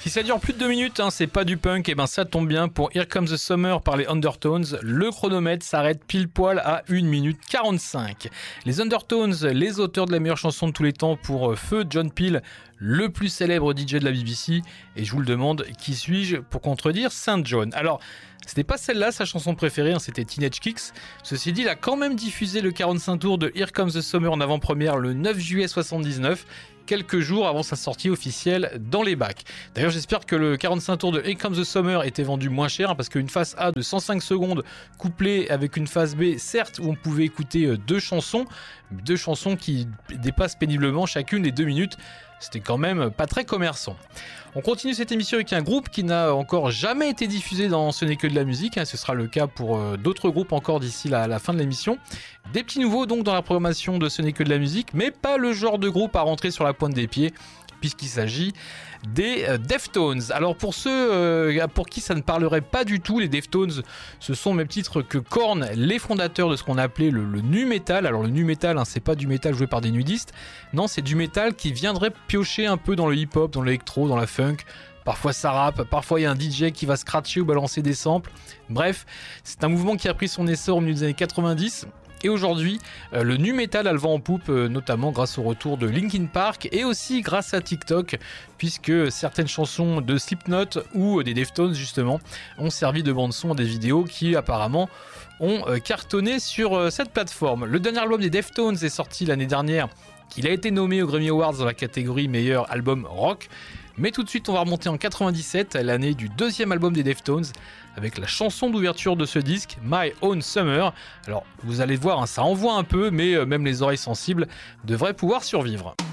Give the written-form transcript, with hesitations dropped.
Si ça dure plus de 2 minutes, c'est pas du punk, et ça tombe bien. Pour Here Comes the Summer par les Undertones, le chronomètre s'arrête pile poil à 1 minute 45. Les Undertones, les auteurs de la meilleure chanson de tous les temps pour feu John Peel, le plus célèbre DJ de la BBC, et je vous le demande, qui suis-je pour contredire Saint John? Alors, c'était pas celle-là sa chanson préférée, c'était Teenage Kicks. Ceci dit, il a quand même diffusé le 45 tours de Here Comes the Summer en avant-première le 9 juillet 79, quelques jours avant sa sortie officielle dans les bacs. D'ailleurs, j'espère que le 45 tours de Here Comes the Summer était vendu moins cher, parce qu'une phase A de 105 secondes couplée avec une phase B, certes, où on pouvait écouter deux chansons qui dépassent péniblement chacune les 2 minutes, c'était quand même pas très commerçant. On continue cette émission avec un groupe qui n'a encore jamais été diffusé dans Ce n'est que de la musique, ce sera le cas pour d'autres groupes encore d'ici la fin de l'émission. Des petits nouveaux donc dans la programmation de Ce n'est que de la musique, mais pas le genre de groupe à rentrer sur la pointe des pieds, puisqu'il s'agit des Deftones. Alors pour ceux pour qui ça ne parlerait pas du tout, les Deftones, ce sont au même titre que Korn, les fondateurs de ce qu'on appelait le nu metal. Alors le nu metal, c'est pas du métal joué par des nudistes, non, c'est du métal qui viendrait piocher un peu dans le hip-hop, dans l'électro, dans la funk. Parfois ça rappe, parfois il y a un DJ qui va scratcher ou balancer des samples. Bref, c'est un mouvement qui a pris son essor au milieu des années 90. Et aujourd'hui, le nu metal a le vent en poupe, notamment grâce au retour de Linkin Park et aussi grâce à TikTok, puisque certaines chansons de Slipknot ou des Deftones justement ont servi de bande-son à des vidéos qui apparemment ont cartonné sur cette plateforme. Le dernier album des Deftones est sorti l'année dernière. Il a été nommé aux Grammy Awards dans la catégorie meilleur album rock. Mais tout de suite, on va remonter en 97, l'année du deuxième album des Deftones, avec la chanson d'ouverture de ce disque, My Own Summer. Alors, vous allez voir, ça envoie un peu, mais même les oreilles sensibles devraient pouvoir survivre.